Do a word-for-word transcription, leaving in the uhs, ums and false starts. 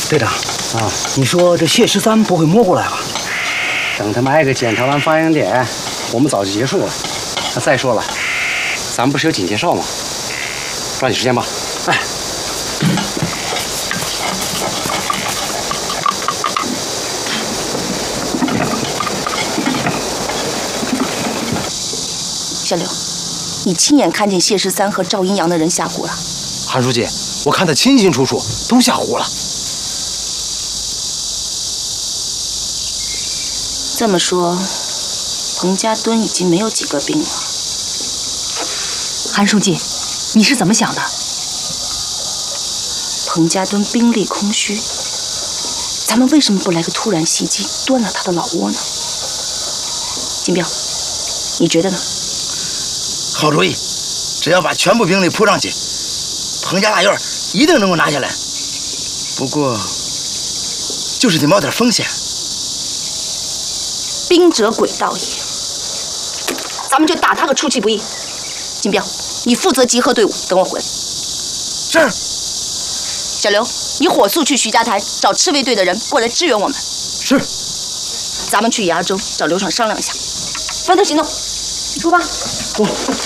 队长啊， 你说这谢十三不会摸过来吧？ 等他们挨个检查完发言点，我们早就结束了。那再说了，咱们不是有警介绍吗？抓紧时间吧。哎。 小刘，你亲眼看见谢十三和赵阴阳的人下湖了？ 韩书记，我看得清清楚楚，都下湖了。 这么说，彭家墩已经没有几个兵了。 韩书记，你是怎么想的？ 彭家墩兵力空虚，咱们为什么不来个突然袭击，端了他的老窝呢？金彪，你觉得呢？ 好主意，只要把全部兵力扑上去，彭家大院一定能够拿下来。不过，就是得冒点风险。 兵者诡道也，咱们就打他个出其不意。金彪，你负责集合队伍，等我回来。 是。 小刘，你火速去徐家台找赤卫队的人过来支援我们。 是。 咱们去崖州找刘爽商量一下。分头行动，出发。 走。